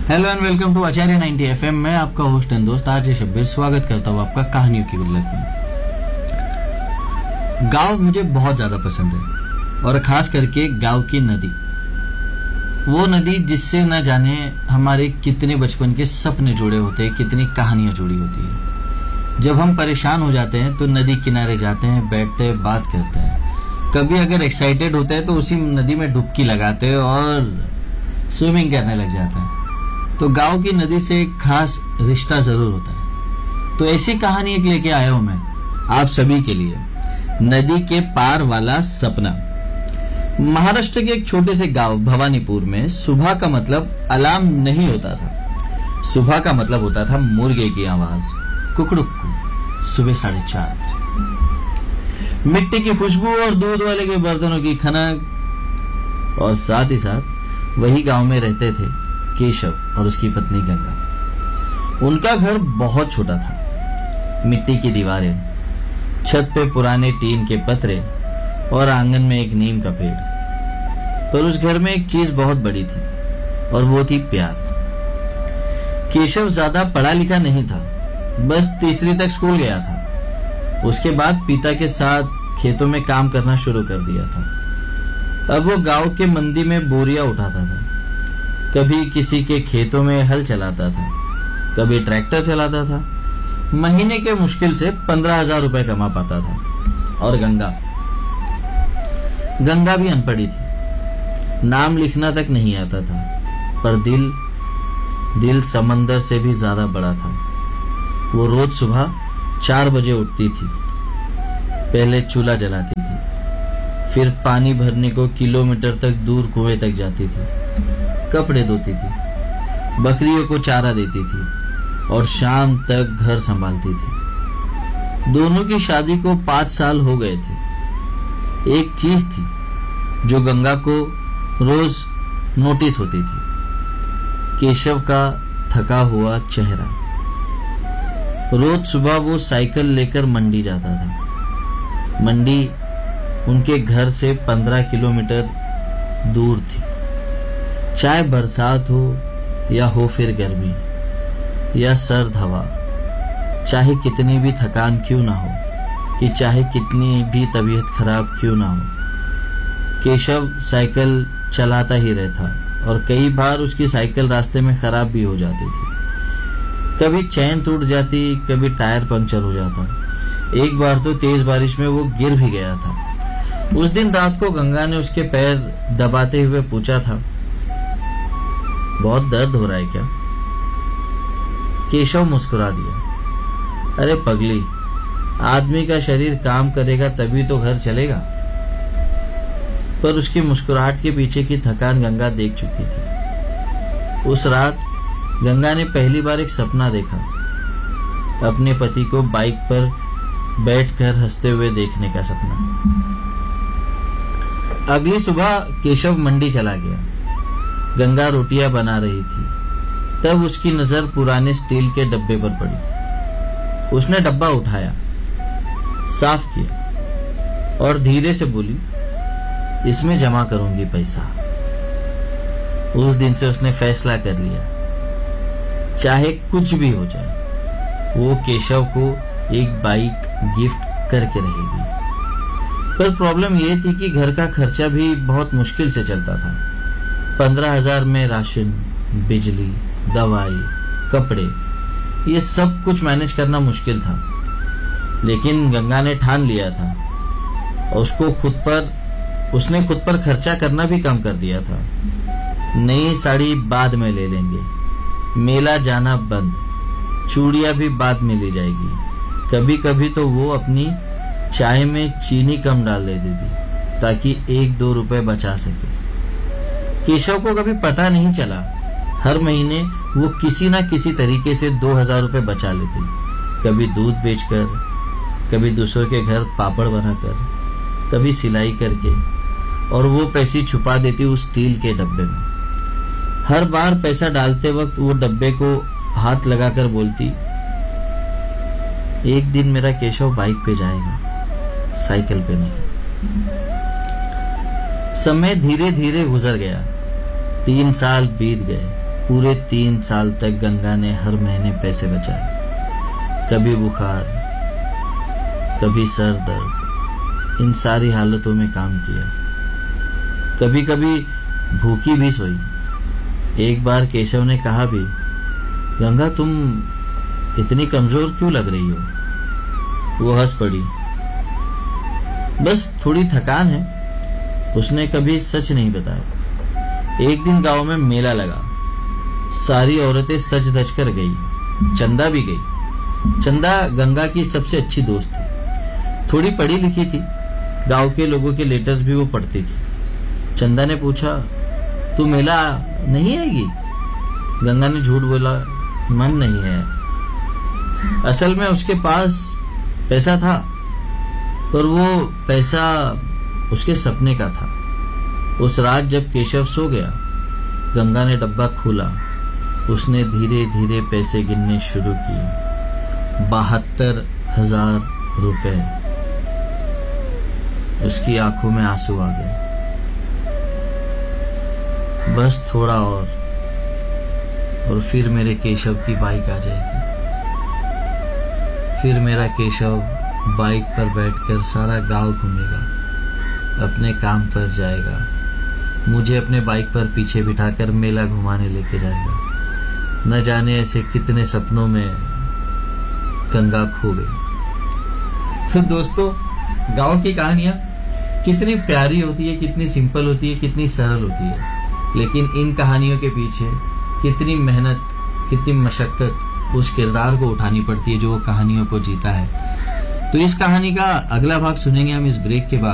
Hello and welcome to Acharya 90 FM. मैं आपका host and दोस्त आरजे शब्बीर स्वागत करता हूँ आपका कहानियों की गुल्लक में। गांव मुझे बहुत ज्यादा पसंद है और खास करके गांव की नदी, वो नदी जिससे न जाने हमारे कितने बचपन के सपने जुड़े होते हैं, कितनी कहानियां जुड़ी होती है। जब हम परेशान हो जाते हैं तो नदी किनारे जाते हैं, बैठते हैं, बात करते हैं। कभी अगर एक्साइटेड होते हैं तो उसी नदी में डुबकी लगाते हैं और स्विमिंग करने लग जाते हैं। तो गांव की नदी से एक खास रिश्ता जरूर होता है। तो ऐसी कहानी एक लेके आया हूं मैं आप सभी के लिए, नदी के पार वाला सपना। महाराष्ट्र के एक छोटे से गांव भवानीपुर में सुबह का मतलब अलार्म नहीं होता था। सुबह का मतलब होता था मुर्गे की आवाज, कुकड़ुक्कू, सुबह 4:30। मिट्टी की खुशबू और दूध वाले के बर्तनों की खनक, और साथ ही साथ वही गांव में रहते थे केशव और उसकी पत्नी गंगा। उनका घर बहुत छोटा था, मिट्टी की दीवारें, छत पे पुराने टीन के पतरे और आंगन में एक नीम का पेड़। पर उस घर में एक चीज बहुत बड़ी थी और वो थी प्यार। केशव ज्यादा पढ़ा लिखा नहीं था, बस तीसरी तक स्कूल गया था। उसके बाद पिता के साथ खेतों में काम करना शुरू कर दिया था। अब वो गांव के मंडी में बोरियां उठाता था, कभी किसी के खेतों में हल चलाता था, कभी ट्रैक्टर चलाता था। महीने के मुश्किल से 15,000 रुपए कमा पाता था। और गंगा भी अनपढ़ी थी, नाम लिखना तक नहीं आता था, पर दिल समंदर से भी ज्यादा बड़ा था। वो रोज सुबह 4 बजे उठती थी, पहले चूल्हा जलाती थी, फिर पानी भरने को किलोमीटर तक दूर कुएं तक जाती थी, कपड़े धोती थी, बकरियों को चारा देती थी और शाम तक घर संभालती थी। दोनों की शादी को 5 साल हो गए थे। एक चीज थी जो गंगा को रोज नोटिस होती थी, केशव का थका हुआ चेहरा। रोज सुबह वो साइकिल लेकर मंडी जाता था। मंडी उनके घर से 15 किलोमीटर दूर थी। चाहे बरसात हो या हो फिर गर्मी या सर्द हवा, चाहे कितनी भी थकान क्यों ना हो, कि चाहे कितनी भी तबीयत खराब क्यों ना हो, केशव साइकिल चलाता ही रहता। और कई बार उसकी साइकिल रास्ते में खराब भी हो जाती थी। कभी चैन टूट जाती, कभी टायर पंक्चर हो जाता। एक बार तो तेज बारिश में वो गिर भी गया था। उस दिन रात को गंगा ने उसके पैर दबाते हुए पूछा था, बहुत दर्द हो रहा है क्या? केशव मुस्कुरा दिया, अरे पगली, आदमी का शरीर काम करेगा तभी तो घर चलेगा। पर उसकी मुस्कुराहट के पीछे की थकान गंगा देख चुकी थी। उस रात गंगा ने पहली बार एक सपना देखा, अपने पति को बाइक पर बैठकर हंसते हुए देखने का सपना। अगली सुबह केशव मंडी चला गया। गंगा रोटियां बना रही थी, तब उसकी नजर पुराने स्टील के डब्बे पर पड़ी। उसने डब्बा उठाया, साफ किया और धीरे से बोली, इसमें जमा करूंगी पैसा। उस दिन से उसने फैसला कर लिया, चाहे कुछ भी हो जाए, वो केशव को एक बाइक गिफ्ट करके रहेगी। पर प्रॉब्लम यह थी कि घर का खर्चा भी बहुत मुश्किल से चलता था। 15,000 में राशन, बिजली, दवाई, कपड़े, ये सब कुछ मैनेज करना मुश्किल था। लेकिन गंगा ने ठान लिया था और उसने खुद पर खर्चा करना भी कम कर दिया था। नई साड़ी बाद में ले लेंगे, मेला जाना बंद, चूड़ियां भी बाद में ले जाएगी। कभी कभी तो वो अपनी चाय में चीनी कम डाल देती थी ताकि 1-2 रुपए बचा सके। केशव को कभी पता नहीं चला, हर महीने वो किसी ना किसी तरीके से 2,000 रुपए बचा लेती, कभी दूध बेचकर, कभी दूसरों के घर पापड़ बनाकर, कभी सिलाई करके, और वो पैसे छुपा देती उस स्टील के डब्बे में। हर बार पैसा डालते वक्त वो डब्बे को हाथ लगाकर बोलती, एक दिन मेरा केशव बाइक पे जाएगा, साइकिल पे नहीं। समय धीरे धीरे गुजर गया, 3 साल बीत गए। पूरे 3 साल तक गंगा ने हर महीने पैसे बचाए। कभी बुखार, कभी सर दर्द, इन सारी हालतों में काम किया। कभी कभी भूखी भी सोई। एक बार केशव ने कहा भी, गंगा तुम इतनी कमजोर क्यों लग रही हो? वो हंस पड़ी। बस थोड़ी थकान है। उसने कभी सच नहीं बताया। एक दिन गांव में मेला लगा। सारी औरतें सज धज कर गई। चंदा भी गई। चंदा गंगा की सबसे अच्छी दोस्त थी। थोड़ी पढ़ी लिखी थी। गांव के लोगों के लेटर्स भी वो पढ़ती थी। चंदा ने पूछा, तू मेला नहीं आएगी? गंगा ने झूठ बोला, मन नहीं है। असल में उसके पास पैसा था, पर वो पैसा उसके सपने का था। उस रात जब केशव सो गया, गंगा ने डब्बा खोला। उसने धीरे धीरे पैसे गिनने शुरू किए। 72,000 रुपए। उसकी आंखों में आंसू आ गए। बस थोड़ा और फिर मेरे केशव की बाइक आ जाएगी। फिर मेरा केशव बाइक पर बैठकर सारा गांव घूमेगा, अपने काम पर जाएगा, मुझे अपने बाइक पर पीछे बिठाकर मेला घुमाने लेके जाएगा। न जाने ऐसे कितने सपनों में गंगा खो गई। तो दोस्तों, गांव की कहानियां कितनी प्यारी होती है, कितनी सिंपल होती है, कितनी सरल होती है, लेकिन इन कहानियों के पीछे कितनी मेहनत, कितनी मशक्कत उस किरदार को उठानी पड़ती है जो वो कहानियों को जीता है। तो इस कहानी का अगला भाग सुनेंगे हम इस ब्रेक के बाद।